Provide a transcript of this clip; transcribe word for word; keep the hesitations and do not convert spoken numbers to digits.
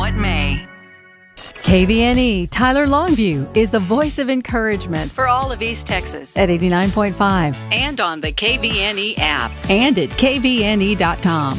what may. K V N E Tyler Longview is the voice of encouragement for all of East Texas at eighty-nine point five And on the K V N E app. and at K V N E dot com.